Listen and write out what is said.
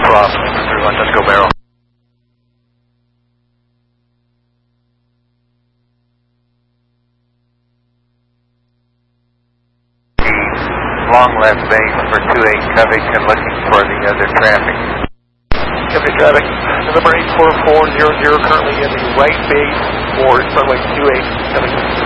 Rob, through on Tusco Barrel. Long left base for 28 coverage and looking for the other traffic. Coverage traffic, number 84400 currently in the right base for runway 28 coming.